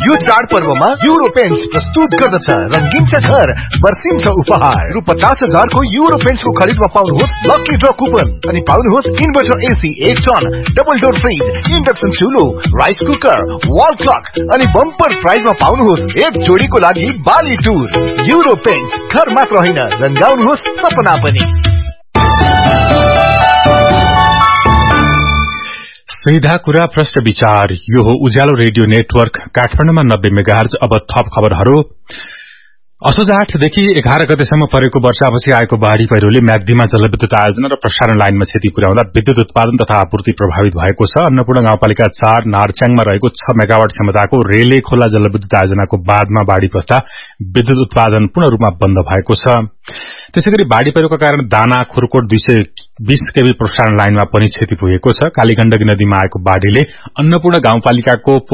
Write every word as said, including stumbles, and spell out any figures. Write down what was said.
यो चाडपर्वमा euro paints प्रस्तुत गर्दछ रंगीन छ घर बर्सिन्छ उपहार रु पचास हजारको युरो पेन्ट्सको खरिदमा पाउनुहोस् लकी ड्र कुपन अनि पाउनुहोस् इन्भर्टर एसी एक ton double door fridge induction चुलो rice cooker wall clock अनि बम्पर प्राइजमा पाउनुहोस् एक जोडीको लागि बाली टुर युरो पेन्ट्स घर मात्र होइन रंगाउनुहोस् सपना पनि। सीधा कुरा प्रश्न विचार यो हो उज्यालो रेडियो नेटवर्क काठमाडौँमा नब्बे मेगाहर्ज। अब थप खबरहरू। असोज आठदेखि एघार गतेसम्म परेको वर्षापछि आएको बाढ़ी पहिरोले म्याग्दीमा जलविद्युत आयोजना र प्रसारण लाइनमा क्षति पुर्याउँदा विद्युत उत्पादन तथा आपूर्ति प्रभावित भएको छ। अन्नपूर्ण गाउँपालिका चार नारच्याङमा रहेको छ मेगावाट क्षमताको रेले खोला जलविद्युत आयोजनाको बाँधमा बाढ़ी पस्दा विद्युत उत्पादन पूर्ण रूपमा बन्द भएको छ। त्यसैगरी बाढ़ी पहिरोका कारण दाना खुरकोट दुई सय बीस केबी प्रसारण लाइनमा पनि क्षति पुगेको छ। कालीगण्डकी नदीमा आएको बाढ़ीले अन्नपूर्ण गाउँपालिकाको